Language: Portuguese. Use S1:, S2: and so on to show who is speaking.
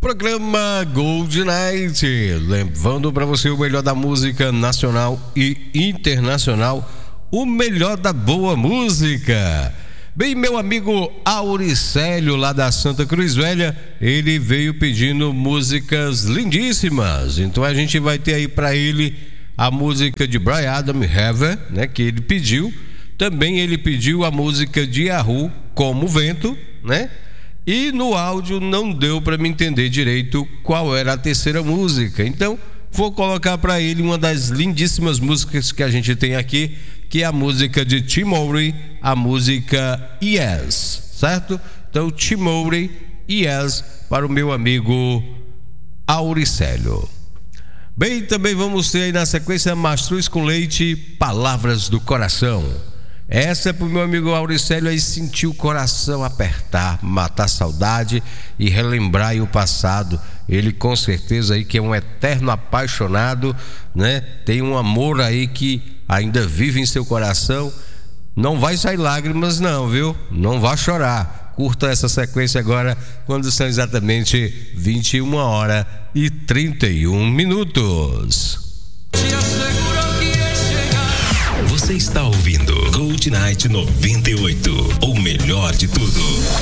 S1: Programa Gold Night, levando para você o melhor da música nacional e internacional, o melhor da boa música. Bem, meu amigo Auricélio, lá da Santa Cruz Velha, ele veio pedindo músicas lindíssimas. Então a gente vai ter aí para ele a música de Bryan Adams, Heaven, né, que ele pediu. Também ele pediu a música de Yahoo, Como o Vento, né? E no áudio não deu para me entender direito qual era a terceira música. Então, vou colocar para ele uma das lindíssimas músicas que a gente tem aqui, que é a música de Tim Mowry, a música Yes, certo? Então, Tim Mowry, Yes, para o meu amigo Auricélio. Bem, também vamos ter aí na sequência Mastruz com Leite, Palavras do Coração. Essa é pro meu amigo Auricélio aí sentir o coração apertar, matar a saudade e relembrar aí o passado. Ele com certeza aí que é um eterno apaixonado, né? Tem um amor aí que ainda vive em seu coração. Não vai sair lágrimas não, viu? Não vá chorar. Curta essa sequência agora, quando são exatamente 21h31.
S2: Você está ouvindo Gold Night 98, o melhor de tudo.